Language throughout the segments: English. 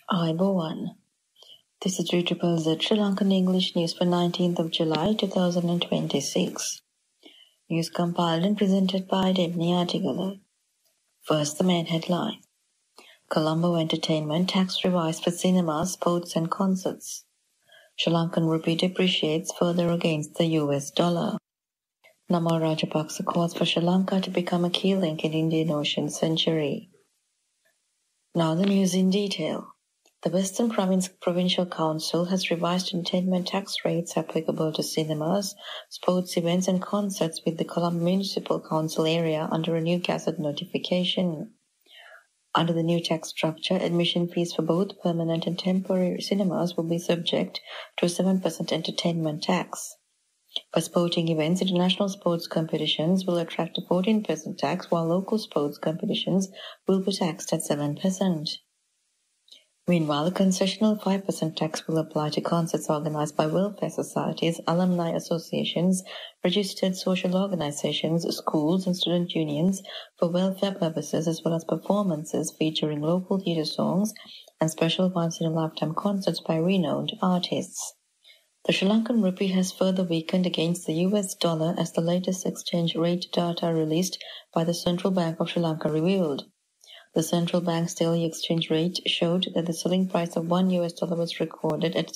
Aibowan. This is Z Sri Lankan English News for 19th of July 2026. News compiled and presented by Debni Artigala. First, the main headline. Colombo entertainment tax revised for cinemas, sports and concerts. Sri Lankan rupee depreciates further against the US dollar. Namal Rajapaksa calls for Sri Lanka to become a key link in Indian Ocean century. Now the news in detail. The Western Provincial Council has revised entertainment tax rates applicable to cinemas, sports events and concerts with the Colombo Municipal Council area under a new Gazette notification. Under the new tax structure, admission fees for both permanent and temporary cinemas will be subject to a 7% entertainment tax. For sporting events, international sports competitions will attract a 14% tax, while local sports competitions will be taxed at 7%. Meanwhile, a concessional 5% tax will apply to concerts organized by welfare societies, alumni associations, registered social organizations, schools and student unions for welfare purposes, as well as performances featuring local theatre songs and special once-in-a-lifetime concerts by renowned artists. The Sri Lankan rupee has further weakened against the US dollar as the latest exchange rate data released by the Central Bank of Sri Lanka revealed. The central bank's daily exchange rate showed that the selling price of $1 was recorded at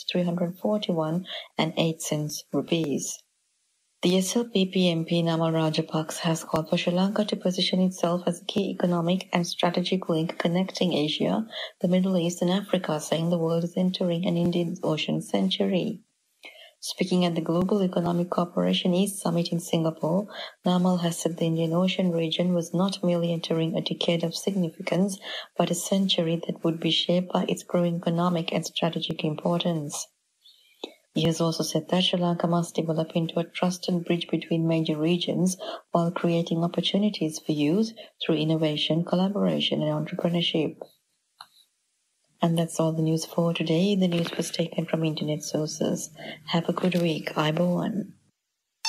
341.08 rupees. The SLPP MP Namal Rajapaksa has called for Sri Lanka to position itself as a key economic and strategic link connecting Asia, the Middle East and Africa, saying the world is entering an Indian Ocean century. Speaking at the Global Economic Cooperation East Summit in Singapore, Namal has said the Indian Ocean region was not merely entering a decade of significance, but a century that would be shaped by its growing economic and strategic importance. He has also said that Sri Lanka must develop into a trusted bridge between major regions while creating opportunities for youth through innovation, collaboration and entrepreneurship. And that's all the news for today. The news was taken from internet sources. Have a good week. Aibowan.